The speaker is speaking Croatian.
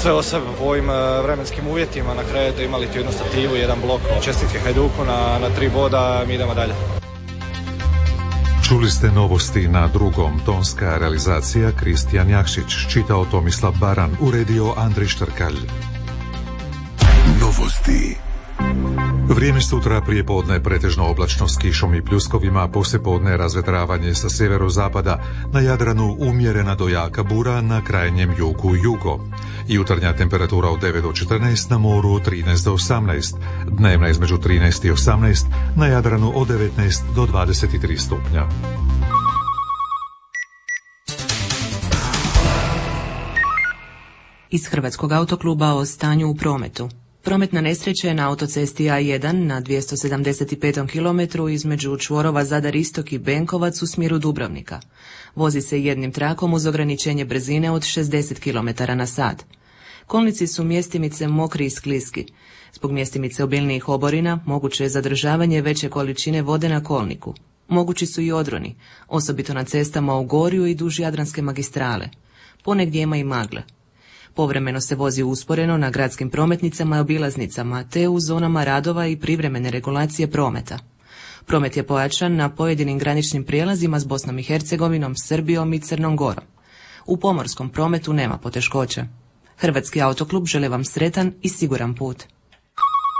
sve o sebi u ovim vremenskim uvjetima. Na kraju da imali tu jednu stativu, jedan blok. Čestitke Hajduku na 3 boda, mi idemo dalje. Čuli ste novosti na drugom. Tonska realizacija Kristijan Jakšić, čitao Tomislav Baran, uredio Andrej Štrkalj. Novosti. Vrijeme sutra prije podne pretežno oblačno s kišom i pljuskovima, poslijepodne razvetravanje sa sjeverozapada, na Jadranu umjerena do jaka bura, na krajnjem jugu jugo. Jutarnja temperatura od 9 do 14, na moru od 13 do 18, dnevna između 13 i 18, na Jadranu od 19 do 23 stupnja. Iz Hrvatskog autokluba o stanju u prometu. Prometna nesreća je na autocesti A1 na 275. kilometru između čvorova Zadar Istok i Benkovac u smjeru Dubrovnika. Vozi se jednim trakom uz ograničenje brzine od 60 km na sat. Kolnici su mjestimice mokri i skliski. Zbog mjestimice obilnijih oborina moguće je zadržavanje veće količine vode na kolniku. Mogući su i odroni, osobito na cestama u Gorju i duž Jadranske magistrale. Ponegdje ima i magle. Povremeno se vozi usporeno na gradskim prometnicama i obilaznicama, te u zonama radova i privremene regulacije prometa. Promet je pojačan na pojedinim graničnim prijelazima s Bosnom i Hercegovinom, Srbijom i Crnom Gorom. U pomorskom prometu nema poteškoća. Hrvatski autoklub želi vam sretan i siguran put.